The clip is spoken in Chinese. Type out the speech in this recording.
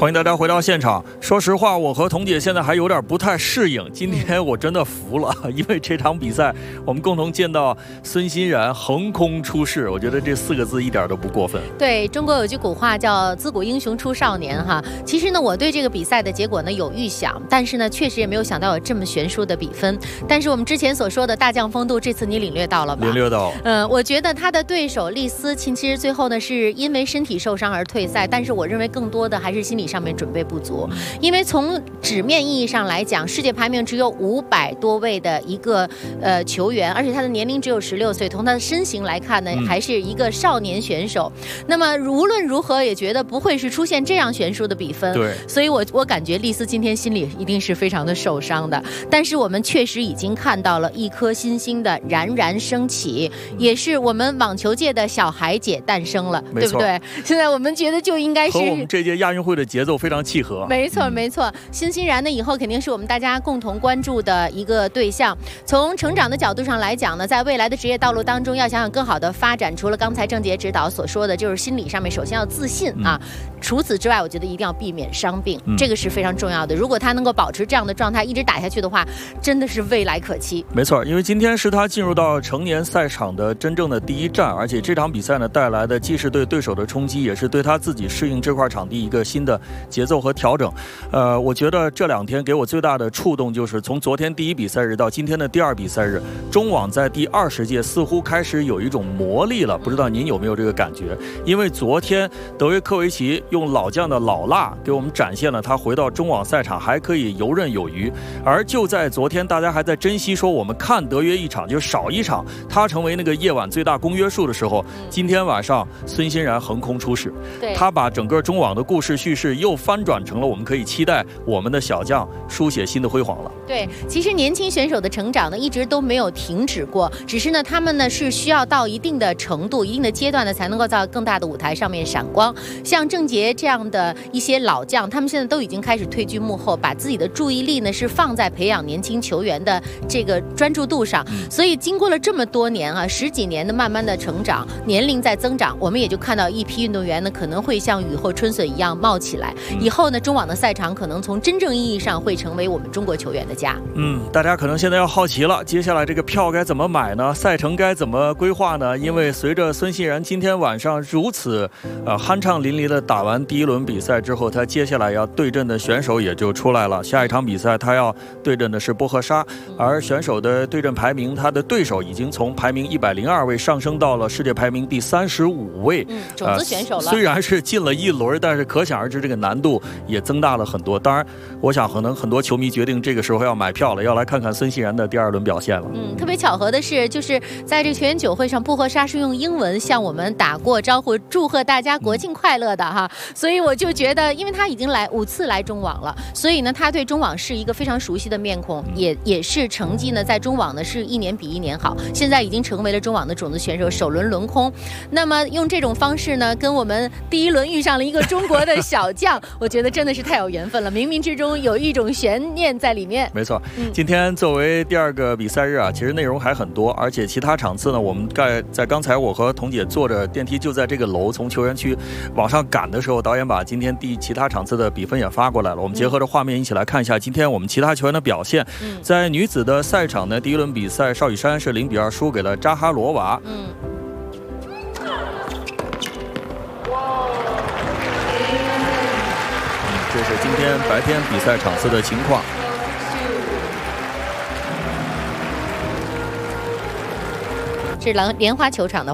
欢迎大家回到现场。说实话，我和童姐现在还有点不太适应。今天我真的服了，因为这场比赛我们共同见到孙欣然横空出世，我觉得这4个字一点都不过分。 对，中国有句古话叫自古英雄出少年哈。其实呢，我对这个比赛的结果呢有预想，但是呢，确实也没有想到有这么悬殊的比分。但是我们之前所说的大将风度，这次你领略到了吧？ 领略到。 我觉得他的对手丽丝其实最后呢是因为身体受伤而退赛，但是我认为更多的还是心理上面准备不足。因为从纸面意义上来讲，世界排名只有500多位的一个球员，而且他的年龄只有16岁，从他的身形来看呢，还是一个少年选手。那么无论如何也觉得不会是出现这样悬殊的比分。 对， 所以我感觉丽丝今天心里一定是非常的受伤的。但是我们确实已经看到了一颗新星的冉冉升起，也是我们网球界的小孩姐诞生了，对不对？现在我们觉得就应该是和我们这届亚运会的节奏非常契合。 没错没错，孙欣然呢以后肯定是我们大家共同关注的一个对象。从成长的角度上来讲呢，在未来的职业道路当中要想更好的发展，除了刚才郑洁指导所说的，就是心理上面首先要自信啊。除此之外，我觉得一定要避免伤病，这个是非常重要的。如果他能够保持这样的状态一直打下去的话，真的是未来可期。 没错，因为今天是他进入到成年赛场的真正的第一站，而且这场比赛呢带来的既是对对手的冲击，也是对他自己适应这块场地一个新的节奏和调整。我觉得这2天给我最大的触动就是从昨天第1比赛日到今天的第2比赛日，中网在第20届似乎开始有一种魔力了，不知道您有没有这个感觉？因为昨天德约科维奇用老将的老辣给我们展现了他回到中网赛场还可以游刃有余。而就在昨天大家还在珍惜说我们看德约一场就少一场，他成为那个夜晚最大公约数的时候，今天晚上孙欣然横空出世，他把整个中网的故事叙事又翻转成了我们可以期待我们的小将书写新的辉煌了。 对，其实年轻选手的成长呢一直都没有停止过，只是呢他们呢是需要到一定的程度一定的阶段呢才能够在更大的舞台上面闪光。像郑洁这样的一些老将，他们现在都已经开始退居幕后，把自己的注意力呢是放在培养年轻球员的这个专注度上。所以经过了这么多年啊，10几年的慢慢的成长，年龄在增长，我们也就看到一批运动员呢可能会像雨后春笋一样冒起来。以后呢中网的赛场可能从真正意义上会成为我们中国球员的家。 大家可能现在要好奇了，接下来这个票该怎么买呢？赛程该怎么规划呢？因为随着孙欣然今天晚上如此酣畅淋漓的打完第1轮比赛之后，他接下来要对阵的选手也就出来了。下一场比赛他要对阵的是波赫沙，而选手的对阵排名，他的对手已经从排名102位上升到了世界排名第35位， 种子选手了。 虽然是进了1轮，但是可想而知这个难度也增大了很多。当然我想可能很多球迷决定这个时候要买票了，要来看看孙欣然的第2轮表现了。 特别巧合的是，就是在这个球员酒会上，波赫沙是用英文向我们打过招呼，祝贺大家国庆快乐的哈。所以我就觉得，因为他已经5次来中网了，所以呢，他对中网是一个非常熟悉的面孔，也是成绩呢在中网呢是1年比1年好，现在已经成为了中网的种子选手，首轮轮空。那么用这种方式呢，跟我们第1轮遇上了一个中国的小将，我觉得真的是太有缘分了，冥冥之中有一种悬念在里面。 没错，今天作为第2个比赛日啊，其实内容还很多，而且其他场次呢，我们在刚才我和童姐坐着电梯就在这个楼从球员区往上赶的时候，导演把今天其他场次的比分也发过来了，我们结合着画面一起来看一下今天我们其他球员的表现。在女子的赛场呢，第1轮比赛邵雨珊是0比2输给了扎哈罗娃。这是今天白天比赛场次的情况。 是莲花球场的